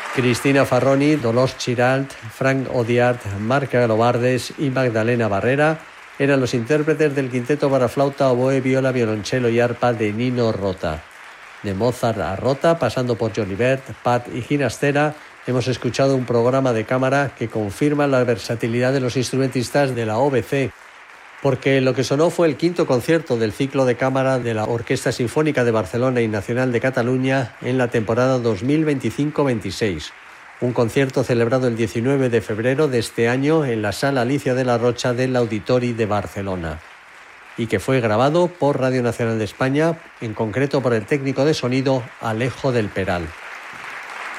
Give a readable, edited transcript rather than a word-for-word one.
Cristina Farroni, Dolors Chiralt, Frank Odiart, Marc Galobardes y Magdalena Barrera eran los intérpretes del quinteto para flauta, oboe, viola, violonchelo y arpa de Nino Rota. De Mozart a Rota, pasando por Jolibert, Pat y Ginastera, hemos escuchado un programa de cámara que confirma la versatilidad de los instrumentistas de la OBC, porque lo que sonó fue el quinto concierto del ciclo de cámara de la Orquesta Sinfónica de Barcelona y Nacional de Cataluña en la temporada 2025-26. Un concierto celebrado el 19 de febrero de este año en la Sala Alicia de la Rocha del Auditori de Barcelona y que fue grabado por Radio Nacional de España, en concreto por el técnico de sonido Alejo del Peral.